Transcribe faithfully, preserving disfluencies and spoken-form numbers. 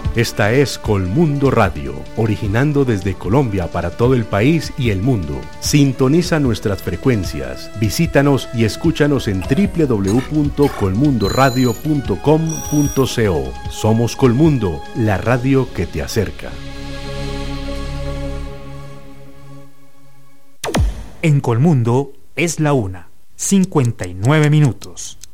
Esta es Colmundo Radio, originando desde Colombia para todo el país y el mundo. Sintoniza nuestras frecuencias, visítanos y escúchanos en doble u doble u doble u punto colmundo radio punto com punto co. Somos Colmundo, la radio que te acerca. En Colmundo es la una, cincuenta y nueve minutos.